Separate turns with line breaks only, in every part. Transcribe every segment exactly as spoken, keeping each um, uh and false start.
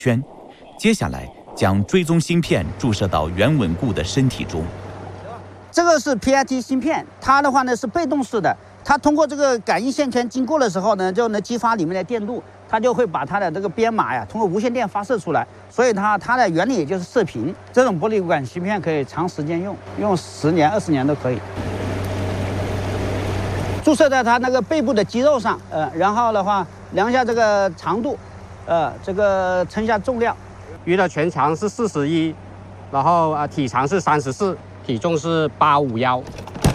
圈。接下来将追踪芯片注射到原稳固的身体中。
这个是 P I T 芯片，它的话呢是被动式的，它通过这个感应线圈经过的时候呢，就能激发里面的电路，它就会把它的这个编码呀通过无线电发射出来。所以它它的原理也就是射频。这种玻璃管芯片可以长时间用，用十年、二十年都可以。注射在它那个背部的肌肉上，呃，然后的话量一下这个长度，呃，这个称一下重量。
鱼的全长是四十一，然后啊体长是三十四。体重是八五幺。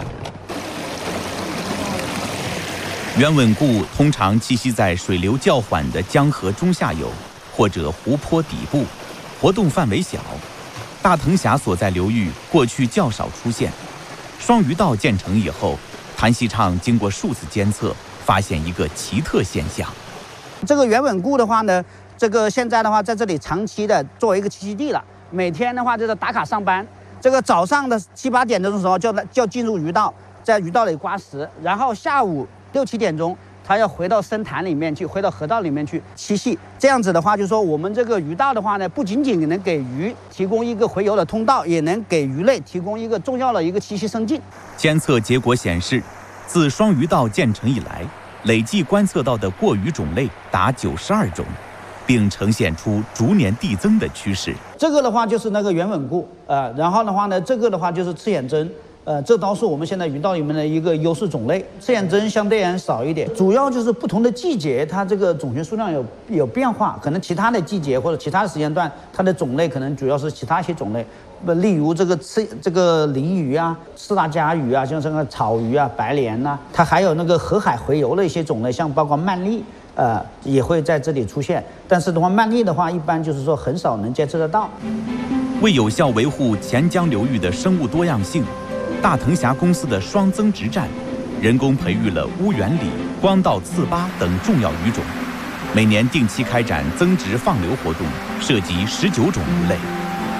原稳固通常栖息在水流较缓的江河中下游或者湖泊底部，活动范围小。大藤峡所在流域过去较少出现。双鱼道建成以后，谭锡畅经过数次监测，发现一个奇特现象。
这个原稳固的话呢，这个现在的话在这里长期的作为一个栖息地了，每天的话就是打卡上班。这个早上的七八点钟的时候就就进入鱼道，在鱼道里刮食，然后下午六七点钟，它要回到深潭里面去，回到河道里面去栖息。这样子的话，就是说我们这个鱼道的话呢，不仅仅能给鱼提供一个洄游的通道，也能给鱼类提供一个重要的一个栖息生境。
监测结果显示，自双鱼道建成以来，累计观测到的过鱼种类达九十二种。并呈现出逐年递增的趋势。
这个的话就是那个原稳固，呃，然后的话呢，这个的话就是赤眼针，呃，这都是我们现在鱼道里面的一个优势种类。赤眼针相对而言少一点，主要就是不同的季节，它这个种群数量有有变化，可能其他的季节或者其他的时间段，它的种类可能主要是其他一些种类，例如这个赤这个鲢鱼啊、四大家鱼啊，像这个草鱼啊、白鲢呐、啊，它还有那个河海洄游的一些种类，像包括鳗鲡。呃，也会在这里出现，但是的话，鳗鲡的话，一般就是说很少能监测得到。
为有效维护钱江流域的生物多样性，大藤峡公司的双增殖站，人工培育了乌圆鲤、光道刺巴等重要鱼种，每年定期开展增殖放流活动，涉及十九种鱼类。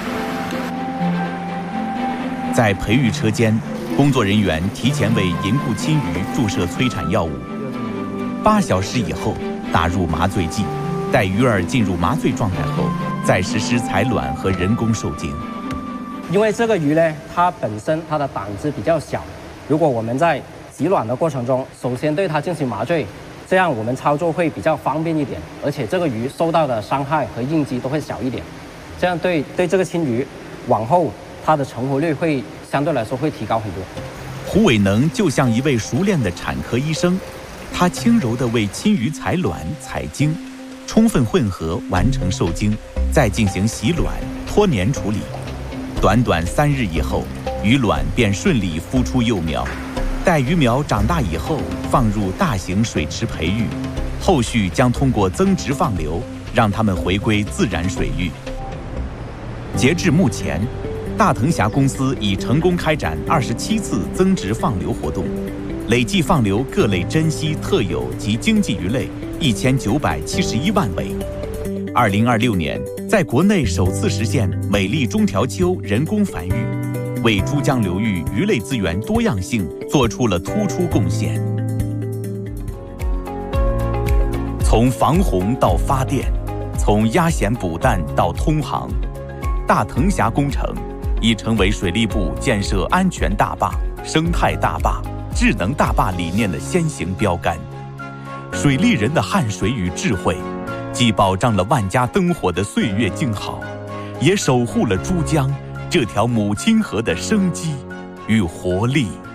在培育车间，工作人员提前为银固亲鱼注射催产药物，八小时以后打入麻醉剂，待鱼儿进入麻醉状态后，再实施采卵和人工受精。
因为这个鱼呢，它本身它的胆子比较小，如果我们在挤卵的过程中，首先对它进行麻醉，这样我们操作会比较方便一点，而且这个鱼受到的伤害和应激都会小一点，这样对对这个青鱼往后它的成活率会相对来说会提高很多。
胡伟能就像一位熟练的产科医生。他轻柔地为青鱼采卵、采精，充分混合完成受精，再进行洗卵、脱粘处理。短短三日以后，鱼卵便顺利孵出幼苗。待鱼苗长大以后，放入大型水池培育，后续将通过增殖放流，让它们回归自然水域。截至目前，大藤峡公司已成功开展二十七次增殖放流活动。累计放流各类珍稀、特有及经济鱼类一千九百七十一万尾。二零二六年，在国内首次实现美丽中条鳅人工繁育，为珠江流域鱼类资源多样性做出了突出贡献。从防洪到发电，从压舷补氮到通航，大藤峡工程已成为水利部建设安全大坝、生态大坝、智能大坝理念的先行标杆。水利人的汗水与智慧，既保障了万家灯火的岁月静好，也守护了珠江这条母亲河的生机与活力。